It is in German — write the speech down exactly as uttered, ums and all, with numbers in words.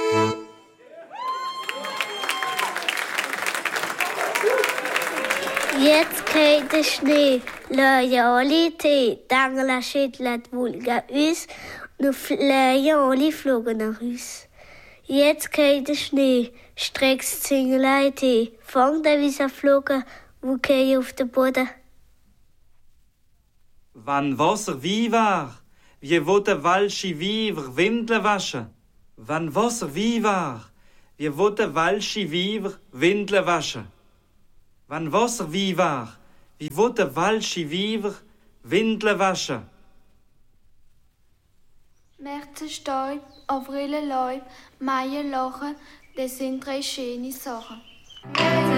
Jetzt geht der Schnee, Loyalität, Angela schüttelt Vulga aus und Leone flogen nach Haus. Jetzt geht der Schnee, streckt's Zingelei Tee, fangt der Wiese flogen, wo geh auf den Boden. Wann Wasser wie war, wie wo der Walschi Wiever Windeln waschen. Wann Wasser wie war, wie wo der Walschi Wiever Windeln waschen. Wann Wasser wie war, wie wo der Walschi Wiever Windeln waschen. Märzen Stäub, Avril Laub, Mai lachen, das sind drei schöne Sachen.